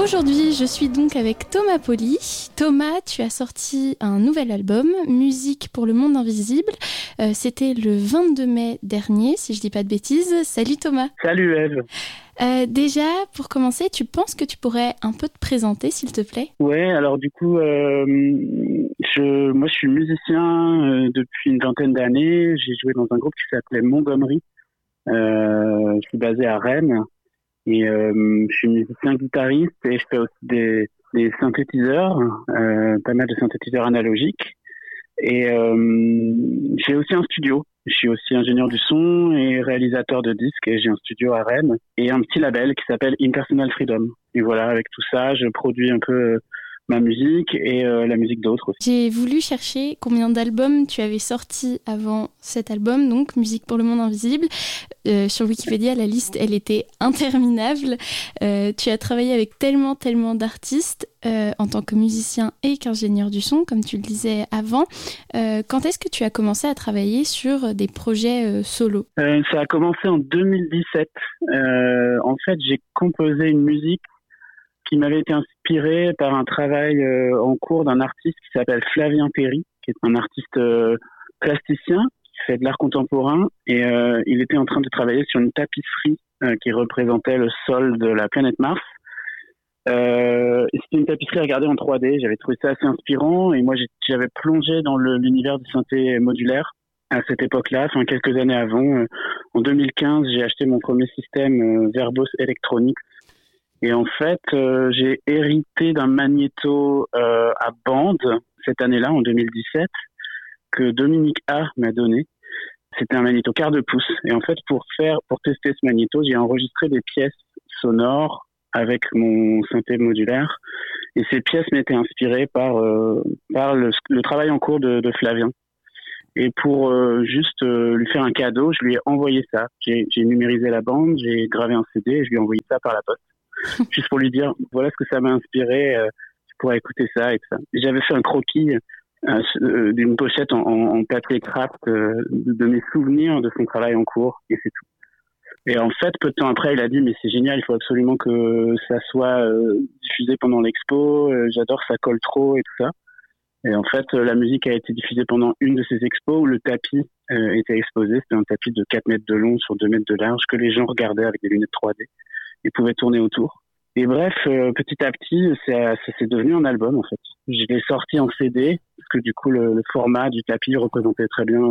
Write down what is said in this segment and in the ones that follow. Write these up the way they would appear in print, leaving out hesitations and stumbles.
Aujourd'hui, je suis donc avec Thomas Poli. Thomas, tu as sorti un nouvel album, Musique pour le monde invisible. C'était le 22 mai dernier, si je dis pas de bêtises. Salut Thomas. Salut Eve. Déjà, pour commencer, tu penses que tu pourrais un peu te présenter, s'il te plaît ? Ouais, alors du coup, moi je suis musicien depuis une vingtaine d'années. J'ai joué dans un groupe qui s'appelait Montgomery. Je suis basé à Rennes. Et je suis musicien guitariste et je fais aussi des synthétiseurs, pas mal de synthétiseurs analogiques. Et j'ai aussi un studio. Je suis aussi ingénieur du son et réalisateur de disques et j'ai un studio à Rennes et un petit label qui s'appelle Impersonal Freedom. Et voilà, avec tout ça, je produis un peu ma musique et la musique d'autres aussi. J'ai voulu chercher combien d'albums tu avais sortis avant cet album, donc Musique pour le monde invisible. Sur Wikipédia, la liste, elle était interminable. Tu as travaillé avec tellement d'artistes en tant que musicien et qu'ingénieur du son, comme tu le disais avant. Quand est-ce que tu as commencé à travailler sur des projets solo ? Ça a commencé en 2017. En fait, j'ai composé une musique qui m'avait été inspirée par un travail en cours d'un artiste qui s'appelle Flavien Perry, qui est un artiste plasticien qui fait de l'art contemporain et il était en train de travailler sur une tapisserie qui représentait le sol de la planète Mars. C'était une tapisserie à regarder en 3D, j'avais trouvé ça assez inspirant et moi j'avais plongé dans l'univers du synthé modulaire à cette époque-là, enfin quelques années avant. En 2015, j'ai acheté mon premier système Verbos Electronics. Et en fait, j'ai hérité d'un magnéto à bande cette année-là, en 2017, que Dominique A m'a donné. C'était un magnéto quart de pouce. Et en fait, pour tester ce magnéto, j'ai enregistré des pièces sonores avec mon synthé modulaire. Et ces pièces m'étaient inspirées par le travail en cours de Flavien. Et pour juste lui faire un cadeau, je lui ai envoyé ça. J'ai numérisé la bande, j'ai gravé un CD et je lui ai envoyé ça par la poste. Juste pour lui dire, voilà ce que ça m'a inspiré, tu pourrais écouter ça et tout ça. J'avais fait un croquis d'une pochette en papier craft de mes souvenirs de son travail en cours, et c'est tout. Et en fait, peu de temps après, il a dit, mais c'est génial, il faut absolument que ça soit diffusé pendant l'expo, j'adore, ça colle trop et tout ça. Et en fait, la musique a été diffusée pendant une de ces expos où le tapis était exposé. C'était un tapis de 4 mètres de long sur 2 mètres de large que les gens regardaient avec des lunettes 3D. Ils pouvaient tourner autour. Et bref, petit à petit, ça s'est devenu un album, en fait. Je l'ai sorti en CD, parce que du coup, le format du tapis représentait très bien,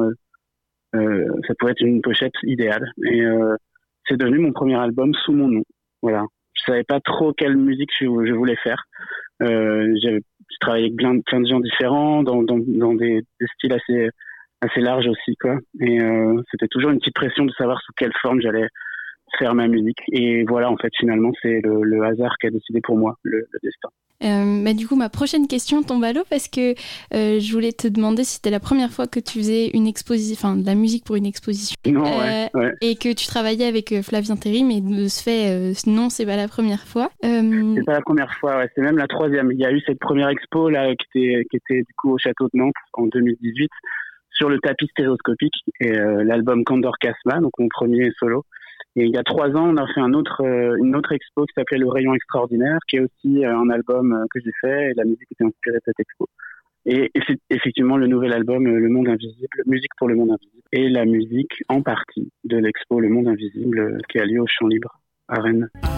ça pouvait être une pochette idéale. Et c'est devenu mon premier album sous mon nom. Voilà. Je savais pas trop quelle musique je voulais faire. J'ai travaillé avec plein de gens différents, dans des styles assez larges aussi, quoi. Et c'était toujours une petite pression de savoir sous quelle forme j'allais faire ma musique. Et voilà, en fait, finalement, c'est le hasard qui a décidé pour moi, le destin. Du coup, ma prochaine question tombe à l'eau parce que je voulais te demander si c'était la première fois que tu faisais une exposition, enfin de la musique pour une exposition. Non, ouais. Et que tu travaillais avec Flavien Perry, mais de ce fait, non, c'est pas la première fois. C'est pas la première fois, ouais, c'est même la troisième. Il y a eu cette première expo là qui était du coup au château de Nantes en 2018 sur le tapis stéréoscopique et l'album Candor Casma, donc mon premier solo. Et il y a 3 ans, on a fait une autre expo qui s'appelait Le Rayon Extraordinaire, qui est aussi un album que j'ai fait, et la musique était inspirée de cette expo. Et c'est effectivement le nouvel album Le Monde Invisible, Musique pour le Monde Invisible, et la musique en partie de l'expo Le Monde Invisible qui a lieu au Champ Libre à Rennes.